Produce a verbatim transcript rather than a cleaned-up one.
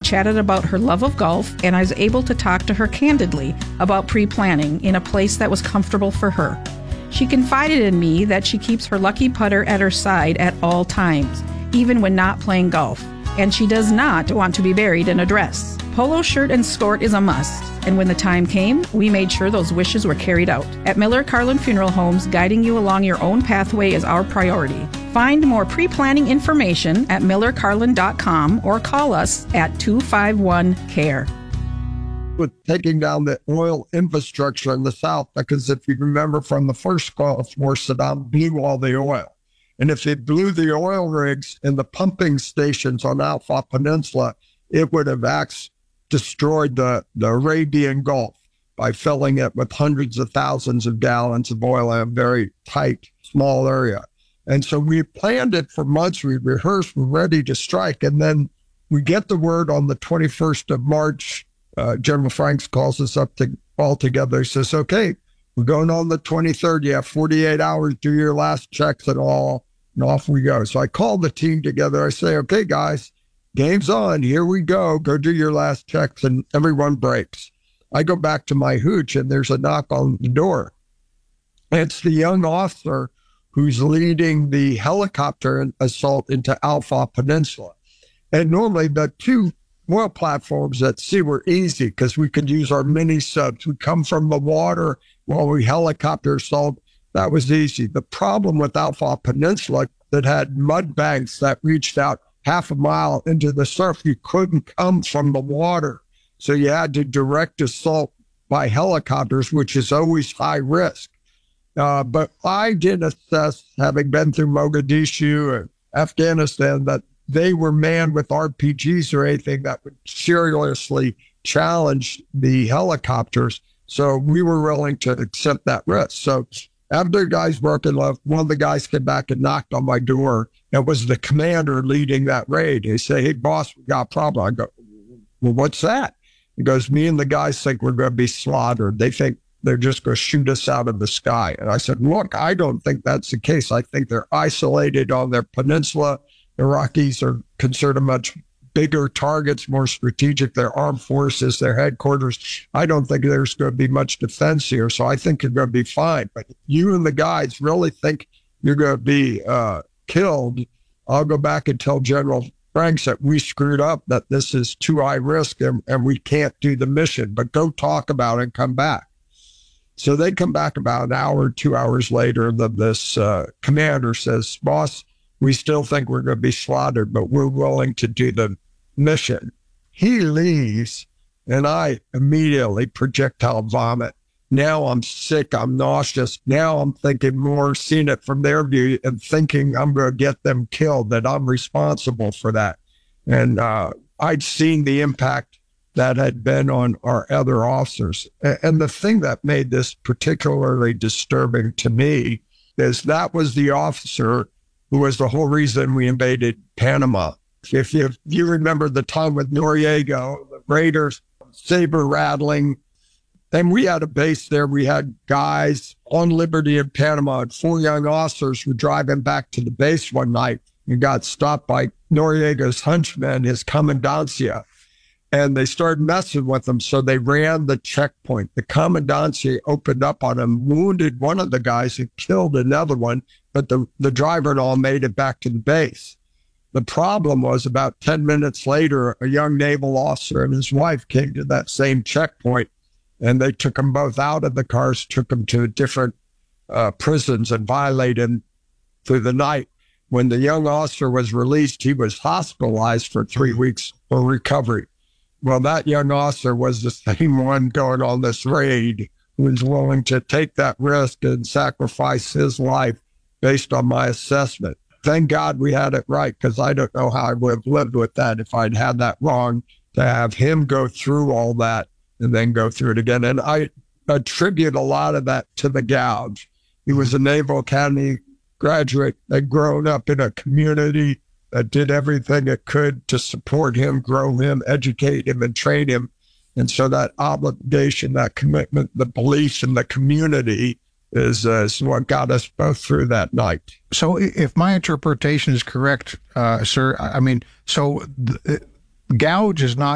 chatted about her love of golf, and I was able to talk to her candidly about pre-planning in a place that was comfortable for her. She confided in me that she keeps her lucky putter at her side at all times, even when not playing golf, and she does not want to be buried in a dress. Polo shirt and skirt is a must, and when the time came, we made sure those wishes were carried out. At Miller Carlin Funeral Homes, guiding you along your own pathway is our priority. Find more pre-planning information at miller carlin dot com or call us at two five one, C A R E. With taking down the oil infrastructure in the South, because if you remember from the first Gulf War, Saddam blew all the oil. And if they blew the oil rigs and the pumping stations on Alpha Peninsula, it would have actually destroyed the, the Arabian Gulf by filling it with hundreds of thousands of gallons of oil in a very tight, small area. And so we planned it for months. We rehearsed, we're ready to strike. And then we get the word on the twenty-first of March. Uh, General Franks calls us up to all together. He says, okay, we're going on the twenty-third. You have forty-eight hours, do your last checks and all, and off we go. So I called the team together. I say, okay, guys, game's on. Here we go. Go do your last checks. And everyone breaks. I go back to my hooch, and there's a knock on the door. It's the young officer who's leading the helicopter assault into Alpha Peninsula. And normally the two oil platforms at sea were easy because we could use our mini subs. We come from the water while we helicopter assault. That was easy. The problem with Alpha Peninsula that had mud banks that reached out half a mile into the surf, you couldn't come from the water. So you had to direct assault by helicopters, which is always high risk. Uh, but I did assess, having been through Mogadishu and Afghanistan, that they were manned with R P Gs or anything that would seriously challenge the helicopters. So we were willing to accept that risk. So after the guys broken left, one of the guys came back and knocked on my door. It was the commander leading that raid. He said, hey, boss, we got a problem. I go, well, what's that? He goes, me and the guys think we're going to be slaughtered. They think they're just going to shoot us out of the sky. And I said, look, I don't think that's the case. I think they're isolated on their peninsula. The Iraqis are considered much bigger targets, more strategic. Their armed forces, their headquarters. I don't think there's going to be much defense here. So I think you're going to be fine. But if you and the guys really think you're going to be uh, killed, I'll go back and tell General Franks that we screwed up, that this is too high risk and, and we can't do the mission. But go talk about it and come back. So they come back about an hour, two hours later. The, this uh, commander says, boss, we still think we're going to be slaughtered, but we're willing to do the mission. He leaves, and I immediately projectile vomit. Now I'm sick. I'm nauseous. Now I'm thinking more, seeing it from their view and thinking I'm going to get them killed, that I'm responsible for that. And uh, I'd seen the impact that had been on our other officers. And the thing that made this particularly disturbing to me is that was the officer who was the whole reason we invaded Panama. If you, if you remember the time with Noriega, the Raiders, saber rattling, and we had a base there. We had guys on liberty in Panama, and four young officers were driving back to the base one night and got stopped by Noriega's henchmen, his commandancia. And they started messing with them, so they ran the checkpoint. The commandancia opened up on them, wounded one of the guys and killed another one, but the, the driver and all made it back to the base. The problem was about ten minutes later, a young naval officer and his wife came to that same checkpoint, and they took them both out of the cars, took them to different uh, prisons and violated them through the night. When the young officer was released, he was hospitalized for three weeks for recovery. Well, that young officer was the same one going on this raid who was willing to take that risk and sacrifice his life based on my assessment. Thank God we had it right, because I don't know how I would have lived with that if I'd had that wrong, to have him go through all that and then go through it again. And I attribute a lot of that to the Gouge. He was a Naval Academy graduate that grown up in a community that did everything it could to support him, grow him, educate him, and train him. And so that obligation, that commitment, the belief in the community is, uh, is what got us both through that night. So if my interpretation is correct, uh, sir, I mean, so the, Gouge is not